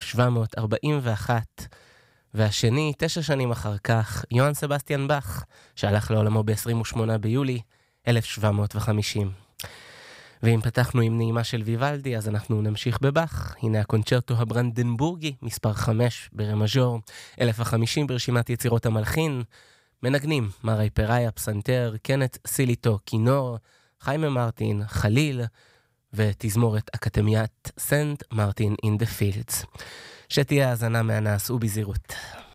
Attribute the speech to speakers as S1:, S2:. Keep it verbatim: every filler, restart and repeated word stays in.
S1: שבע מאות ארבעים ואחת, והשני, תשע שנים אחר כך, יוהאן סבסטיאן באך, שהלך לעולמו ב-עשרים ושמונה ביולי אלף שבע מאות וחמישים. ואם פתחנו עם נעימה של ויוולדי, אז אנחנו נמשיך בבאך. הנה הקונצ'רטו הברנדנבורגי, מספר חמש ברמז'ור, אלף וחמישים ברשימת יצירות המלחין. מנגנים, מרי פראיה, פסנתר, קנט סיליטו, כינור, חיימה מרטין, חליל, ותזמורת אקדמיית סנט מרטין אין דה פילדס. שתהיה האזנה מהנס ובזירות.